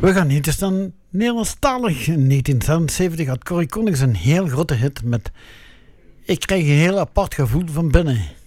We gaan niet eens dan Nederlandstalig. In 1976 had Corrie Konings een heel grote hit met Ik krijg een heel apart gevoel van binnen.